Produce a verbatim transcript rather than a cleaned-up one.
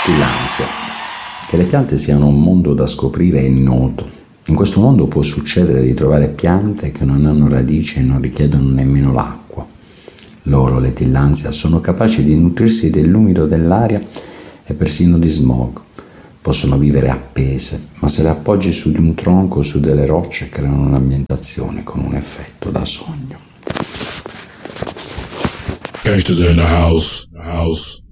L'ansia. Che le piante siano un mondo da scoprire è noto. In questo mondo può succedere di trovare piante che non hanno radici e non richiedono nemmeno l'acqua. Loro, le tillandsia, sono capaci di nutrirsi dell'umido dell'aria e persino di smog. Possono vivere appese, ma se le appoggi su di un tronco o su delle rocce creano un'ambientazione con un effetto da sogno. Gangsters in the house, the house.